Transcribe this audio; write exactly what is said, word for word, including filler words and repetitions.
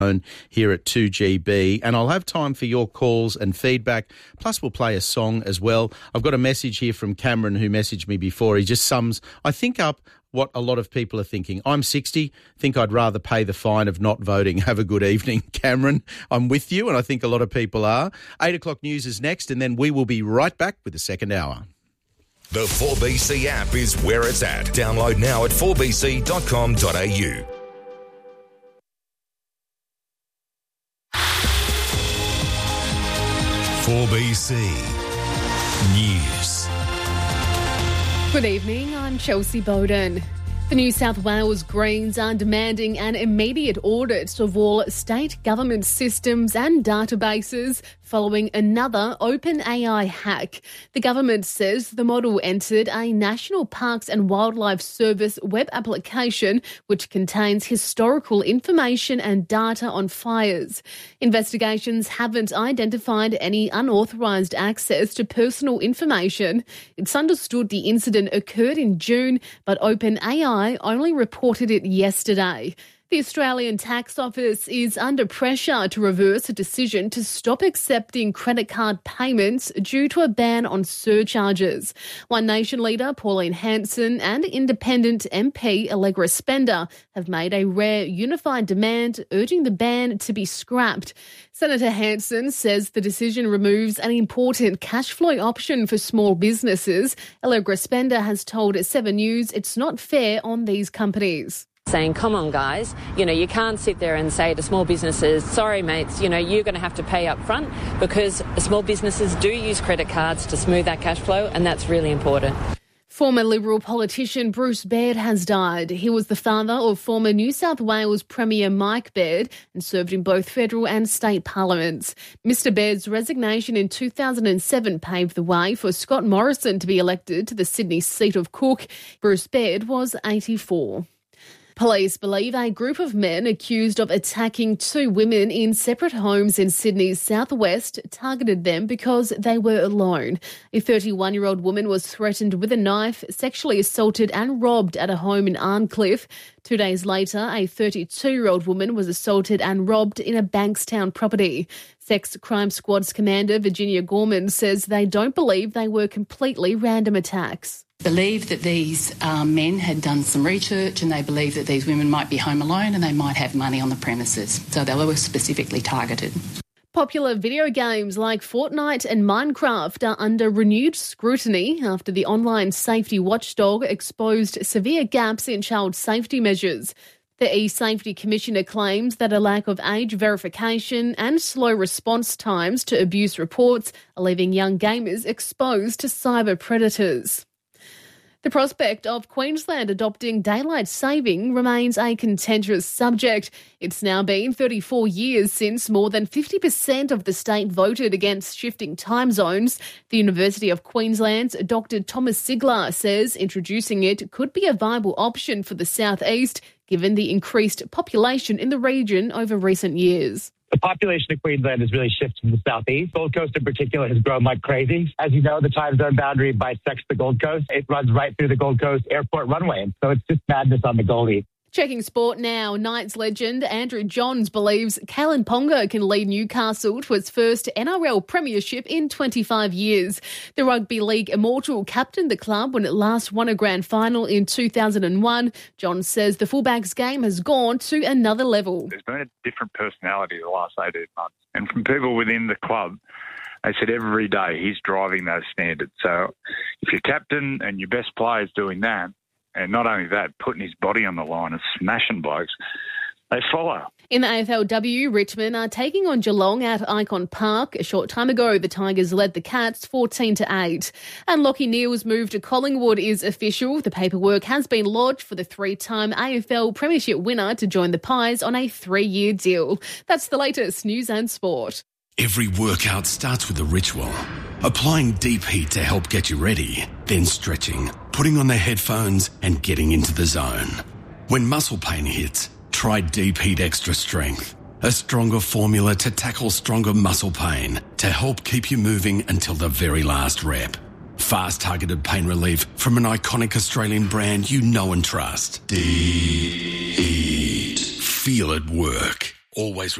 here at two G B, and I'll have time for your calls and feedback, plus we'll play a song as well. I've got a message here from Cameron who messaged me before. He just sums, I think, up what a lot of people are thinking. I'm sixty, think I'd rather pay the fine of not voting. Have a good evening, Cameron. I'm with you, and I think a lot of people are. Eight o'clock news is next, and then we will be right back with the second hour. The four B C app is where it's at. Download now at four b c dot com dot a u. four B C News. Good evening, I'm Chelsea Bowden. The New South Wales Greens are demanding an immediate audit of all state government systems and databases following another OpenAI hack. The government says the model entered a National Parks and Wildlife Service web application which contains historical information and data on fires. Investigations haven't identified any unauthorised access to personal information. It's understood the incident occurred in June, but OpenAI only reported it yesterday. The Australian Tax Office is under pressure to reverse a decision to stop accepting credit card payments due to a ban on surcharges. One Nation leader Pauline Hanson and independent M P Allegra Spender have made a rare unified demand urging the ban to be scrapped. Senator Hanson says the decision removes an important cash flow option for small businesses. Allegra Spender has told Seven News it's not fair on these companies. Saying, come on, guys, you know, you can't sit there and say to small businesses, sorry, mates, you know, you're going to have to pay up front, because small businesses do use credit cards to smooth that cash flow, and that's really important. Former Liberal politician Bruce Baird has died. He was the father of former New South Wales Premier Mike Baird and served in both federal and state parliaments. Mister Baird's resignation in two thousand seven paved the way for Scott Morrison to be elected to the Sydney seat of Cook. Bruce Baird was eighty-four. Police believe a group of men accused of attacking two women in separate homes in Sydney's southwest targeted them because they were alone. A thirty-one-year-old woman was threatened with a knife, sexually assaulted and robbed at a home in Arncliffe. Two days later, a thirty-two-year-old woman was assaulted and robbed in a Bankstown property. Sex Crime Squad's commander, Virginia Gorman, says they don't believe they were completely random attacks. Believe that these um, men had done some research and they believe that these women might be home alone and they might have money on the premises. So they were specifically targeted. Popular video games like Fortnite and Minecraft are under renewed scrutiny after the online safety watchdog exposed severe gaps in child safety measures. The E-Safety Commissioner claims that a lack of age verification and slow response times to abuse reports are leaving young gamers exposed to cyber predators. The prospect of Queensland adopting daylight saving remains a contentious subject. It's now been thirty-four years since more than fifty percent of the state voted against shifting time zones. The University of Queensland's Doctor Thomas Sigler says introducing it could be a viable option for the southeast, given the increased population in the region over recent years. The population of Queensland has really shifted to the southeast. Gold Coast in particular has grown like crazy. As you know, the time zone boundary bisects the Gold Coast. It runs right through the Gold Coast airport runway. So it's just madness on the Goldie. Checking sport now, Knights legend Andrew Johns believes Kalen Ponga can lead Newcastle to its first N R L premiership in twenty-five years. The Rugby League immortal captained the club when it last won a grand final in two thousand one. Johns says the fullback's game has gone to another level. There's been a different personality the last eighteen months. And from people within the club, they said every day he's driving those standards. So if your captain and your best player is doing that, and not only that, putting his body on the line and smashing blokes, they follow. In the A F L W, Richmond are taking on Geelong at Icon Park. A short time ago, the Tigers led the Cats fourteen to eight. And Lachie Neale's move to Collingwood is official. The paperwork has been lodged for the three-time A F L Premiership winner to join the Pies on a three-year deal. That's the latest news and sport. Every workout starts with a ritual. Applying deep heat to help get you ready, then stretching, putting on the headphones and getting into the zone. When muscle pain hits, try Deep Heat Extra Strength, a stronger formula to tackle stronger muscle pain to help keep you moving until the very last rep. Fast targeted pain relief from an iconic Australian brand you know and trust. Deep Heat. Feel it work. Always